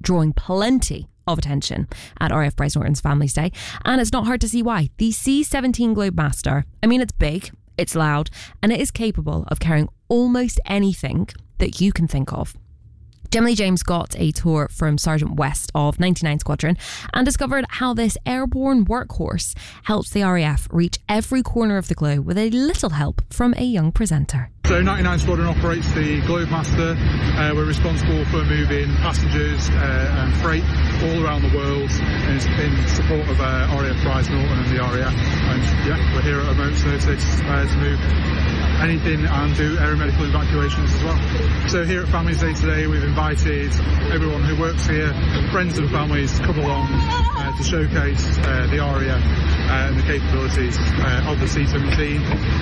drawing plenty of attention at RAF Bryce Norton's Families Day, and it's not hard to see why. The C-17 Globemaster, it's big, it's loud, and it is capable of carrying almost anything that you can think of. Gemma Lee James got a tour from Sergeant West of 99 Squadron and discovered how this airborne workhorse helps the RAF reach every corner of the globe with a little help from a young presenter. So 99 Squadron operates the Globemaster. We're responsible for moving passengers and freight all around the world in support of RAF Bryce Norton and the RAF. And we're here at a moment's notice to move anything and do aeromedical evacuations as well. So here at Families Day today, we've invited everyone who works here, friends and families, to come along to showcase the RAF and the capabilities of the C-17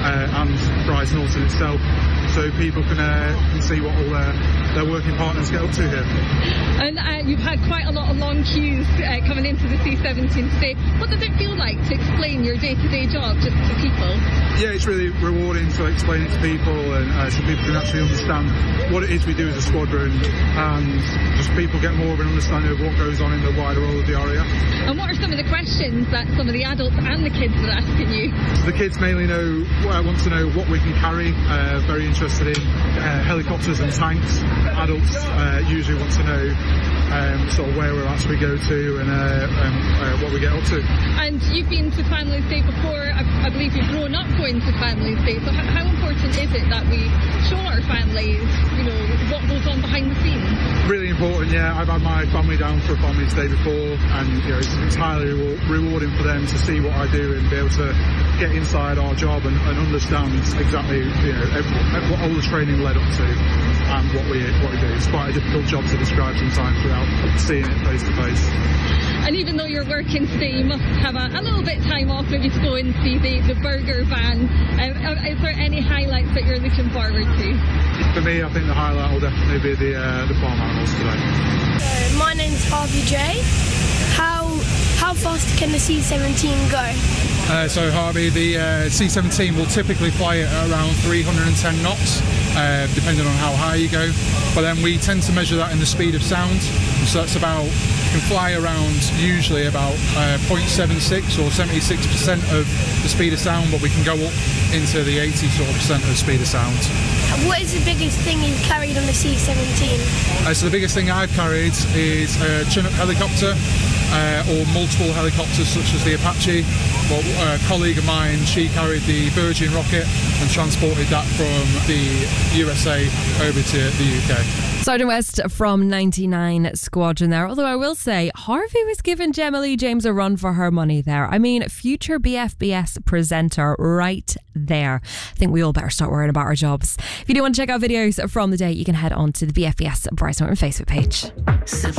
and Bryce Norton itself, so people can see what all their working partners get up to here. And you've had quite a lot of long queues coming into the C-17 today. What does it feel like to explain your day-to-day job just to people? Yeah, it's really rewarding to explain it to people and so people can actually understand what it is we do as a squadron, and just people get more of an understanding of what goes on in the wider role of the RAF. And what are some of the questions that some of the adults and the kids are asking you? So the kids mainly want to know what we can carry, very interested in helicopters and tanks. Adults usually want to know sort of where we're at as we go to and what we get up to. And you've been to Families Day before. I believe you've grown up going to Families Day. So how important is it that we show our families, what goes on behind the scenes? Really important, yeah. I've had my family down for a Families Day before, and it's highly rewarding for them to see what I do and be able to get inside our job and understand exactly what all the training led up to and what we do. It's quite a difficult job to describe sometimes without seeing it face to face. And even though you're working today, you must have a little bit of time off maybe to go and see the burger van. Is there any highlights that you're looking forward to? For me, I think the highlight will definitely be the farm animals today. My name's Harvey J. How fast can the C-17 go? So Harvey, the C-17 will typically fly at around 310 knots, depending on how high you go. But then we tend to measure that in the speed of sound. So that's can fly around usually about 0.76 or 76% of the speed of sound, but we can go up into the 80% of the speed of sound. What is the biggest thing you've carried on the C-17? So the biggest thing I've carried is a Chinook helicopter or multiple helicopters such as the Apache. Well, a colleague of mine, she carried the Virgin rocket and transported that from the USA over to the UK. Sergeant West from 99 Squadron there. Although I will say, Harvey was giving Gemma Lee James a run for her money there. Future BFBS presenter right there. I think we all better start worrying about our jobs. If you do want to check out videos from the day, you can head on to the BFBS Bryce Norton Facebook page.